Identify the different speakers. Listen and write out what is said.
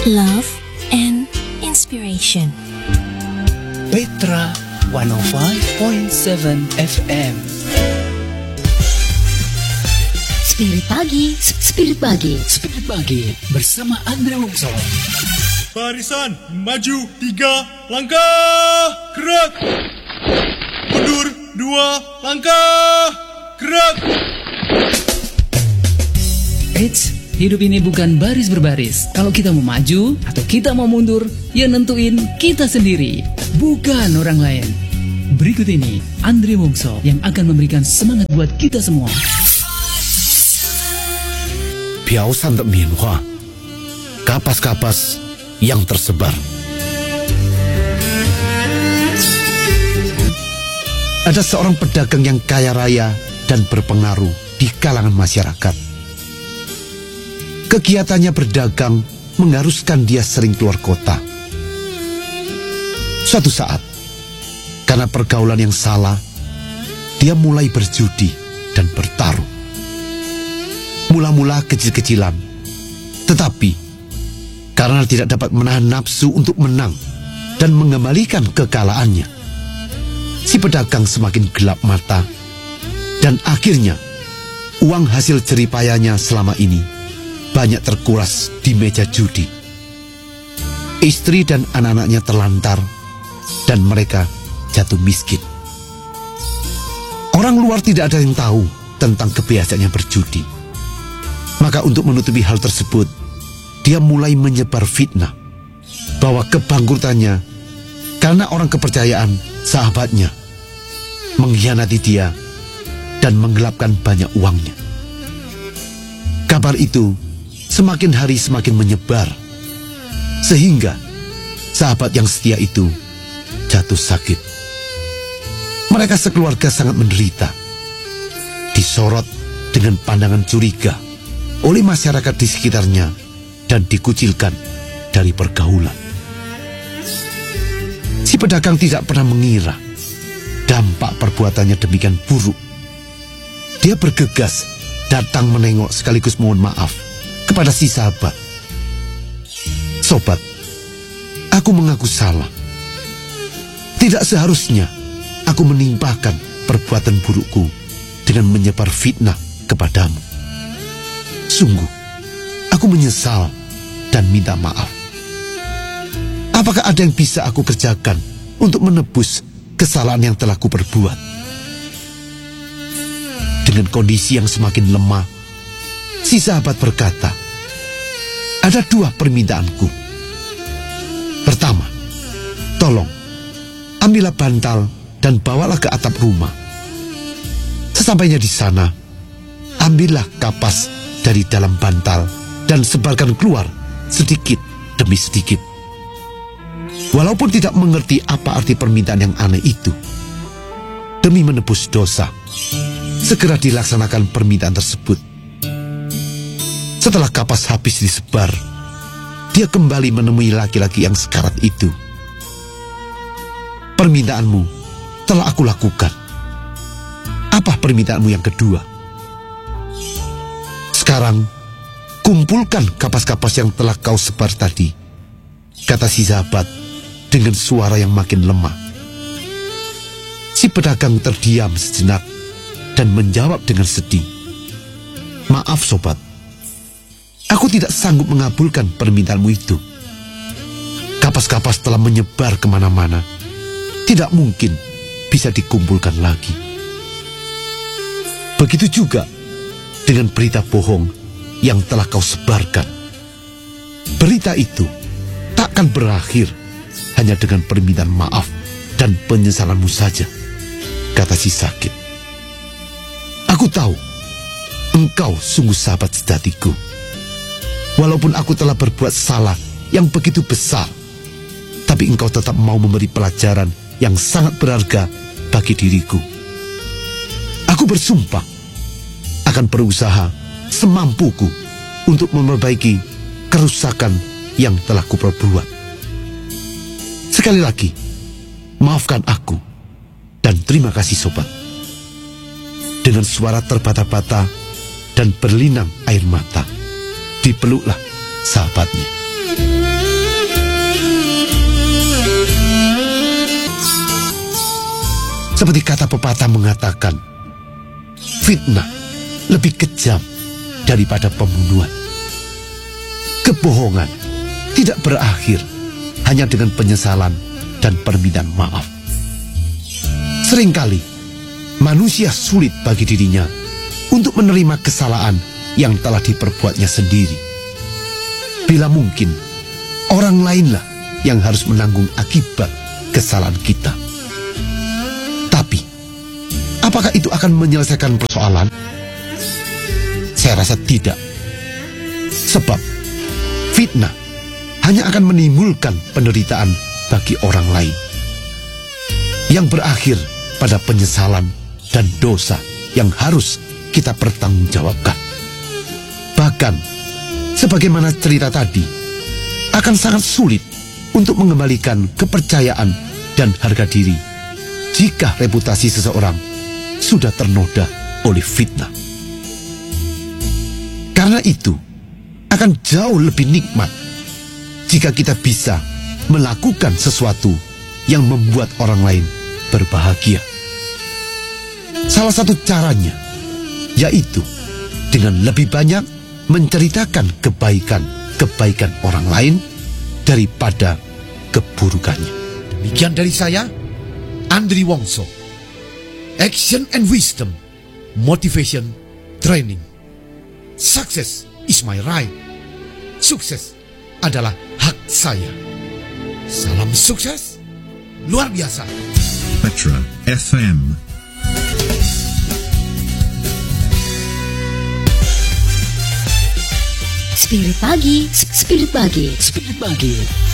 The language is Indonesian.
Speaker 1: love and inspiration.
Speaker 2: Petra 105.7 FM.
Speaker 1: Spirit Pagi
Speaker 2: bersama Andre Wongso.
Speaker 3: Barisan maju 3 langkah, gerak. Mundur 2 langkah, gerak.
Speaker 2: Eits, hidup ini bukan baris berbaris. Kalau kita mau maju atau kita mau mundur, ya nentuin kita sendiri, bukan orang lain. Berikut ini Andre Wongso yang akan memberikan semangat buat kita semua.
Speaker 4: 飘散的棉花 kapas-kapas yang tersebar. Ada seorang pedagang yang kaya raya dan berpengaruh di kalangan masyarakat. Kegiatannya berdagang mengharuskan dia sering keluar kota. Suatu saat, karena pergaulan yang salah, dia mulai berjudi dan bertaruh. Mula-mula kecil-kecilan, tetapi karena tidak dapat menahan nafsu untuk menang dan mengembalikan kekalahannya, si pedagang semakin gelap mata, dan akhirnya uang hasil jeripayanya selama ini banyak terkuras di meja judi. Istri dan anak-anaknya terlantar dan mereka jatuh miskin. Orang luar tidak ada yang tahu tentang kebiasaannya berjudi. Maka untuk menutupi hal tersebut, dia mulai menyebar fitnah bahwa kebangkrutannya karena orang kepercayaan sahabatnya mengkhianati dia dan menggelapkan banyak uangnya. Kabar itu semakin hari semakin menyebar, sehingga sahabat yang setia itu jatuh sakit. Mereka sekeluarga sangat menderita, disorot dengan pandangan curiga oleh masyarakat di sekitarnya dan dikucilkan dari pergaulan. Si pedagang tidak pernah mengira dampak perbuatannya demikian buruk. Dia bergegas datang menengok sekaligus mohon maaf kepada si sahabat. Sobat, aku mengaku salah. Tidak seharusnya aku menimpakan perbuatan burukku dengan menyebar fitnah kepadamu. Sungguh, aku menyesal dan minta maaf. Apakah ada yang bisa aku kerjakan untuk menebus kesalahan yang telah kuperbuat? Dengan kondisi yang semakin lemah, si sahabat berkata, ada 2 permintaanku. Pertama, tolong, ambillah bantal dan bawalah ke atap rumah. Sesampainya di sana, ambillah kapas dari dalam bantal dan sebarkan keluar sedikit demi sedikit. Walaupun tidak mengerti apa arti permintaan yang aneh itu, demi menebus dosa, segera dilaksanakan permintaan tersebut. Setelah kapas habis disebar, dia kembali menemui laki-laki yang sekarat itu. Permintaanmu telah aku lakukan. Apa permintaanmu yang kedua? Sekarang, kumpulkan kapas-kapas yang telah kau sebar tadi, kata si sahabat dengan suara yang makin lemah. Si pedagang terdiam sejenak dan menjawab dengan sedih, maaf sobat, aku tidak sanggup mengabulkan permintaanmu itu. Kapas-kapas telah menyebar kemana-mana, tidak mungkin bisa dikumpulkan lagi. Begitu juga dengan berita bohong yang telah kau sebarkan. Berita itu takkan berakhir hanya dengan permintaan maaf dan penyesalanmu saja, kata si sakit. Aku tahu engkau sungguh sahabat sejatiku. Walaupun aku telah berbuat salah yang begitu besar, tapi engkau tetap mau memberi pelajaran yang sangat berharga bagi diriku. Aku bersumpah akan berusaha semampuku untuk memperbaiki kerusakan yang telah kuperbuat. Sekali lagi, maafkan aku dan terima kasih sobat. Dengan suara terbata-bata dan berlinang air mata, dipeluklah sahabatnya. Seperti kata pepatah mengatakan, fitnah lebih kejam daripada pembunuhan. Kebohongan tidak berakhir hanya dengan penyesalan dan permintaan maaf. Seringkali manusia sulit bagi dirinya untuk menerima kesalahan yang telah diperbuatnya sendiri. Bila mungkin, orang lainlah yang harus menanggung akibat kesalahan kita. Tapi, apakah itu akan menyelesaikan persoalan? Saya rasa tidak. Sebab, fitnah hanya akan menimbulkan penderitaan bagi orang lain, yang berakhir pada penyesalan dan dosa yang harus kita pertanggungjawabkan. Bahkan, sebagaimana cerita tadi, akan sangat sulit untuk mengembalikan kepercayaan dan harga diri jika reputasi seseorang sudah ternoda oleh fitnah. Karena itu, akan jauh lebih nikmat jika kita bisa melakukan sesuatu yang membuat orang lain berbahagia. Salah satu caranya yaitu dengan lebih banyak menceritakan kebaikan orang lain daripada keburukannya. Demikian dari saya, Andri Wongso. Action and wisdom, motivation, training. Success is my right. Sukses adalah hak saya. Salam sukses luar biasa.
Speaker 5: Petra FM.
Speaker 1: Spirit Pagi, Spirit Pagi, Spirit Pagi.